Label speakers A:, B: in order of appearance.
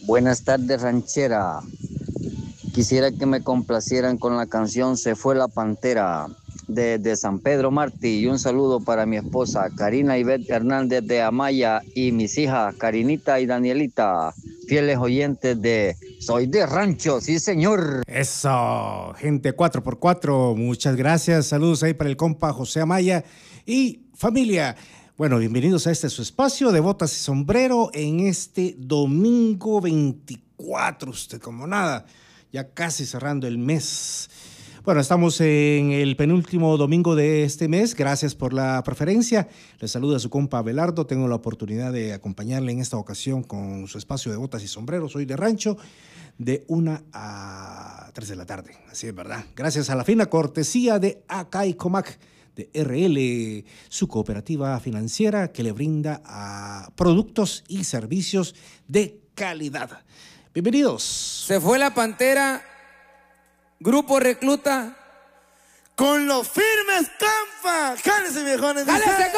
A: Buenas tardes, ranchera. Quisiera que me complacieran con la canción Se fue la pantera de San Pedro Martí, y un saludo para mi esposa Karina Ivette Hernández de Amaya y mis hijas Karinita y Danielita, fieles oyentes de Soy de Rancho, sí señor.
B: Eso, gente 4x4, muchas gracias. Saludos ahí para el compa José Amaya y familia. Bueno, bienvenidos a este su espacio de botas y sombrero en este domingo 24, usted como nada, ya casi cerrando el mes. Bueno, estamos en el penúltimo domingo de este mes, gracias por la preferencia. Les saluda su compa Abelardo, tengo la oportunidad de acompañarle en esta ocasión con su espacio de botas y sombreros, Soy de Rancho, de 1 a 3 de la tarde, así es verdad. Gracias a la fina cortesía de Acay Comac, de RL, su cooperativa financiera que le brinda a productos y servicios de calidad. Bienvenidos.
C: Se fue la pantera, Grupo Recluta.
D: Con los firmes, compa. Cállense, viejones.
C: ¡Cállense,